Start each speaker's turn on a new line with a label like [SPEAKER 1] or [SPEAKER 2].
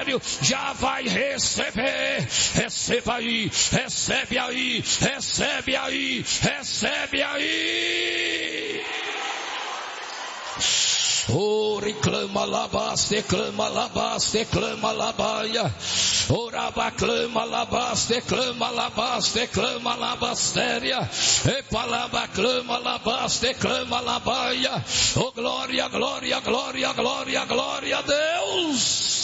[SPEAKER 1] ministério já vai receber. Receba aí, recebe aí, recebe aí, recebe aí. Oh, reclama labaste, clama labaste, clama labaia. Orava, clama labaste, clama labaste, clama labastéria. E palavra, clama labaste, clama labaia. Oh, glória, glória, glória, glória, glória a Deus.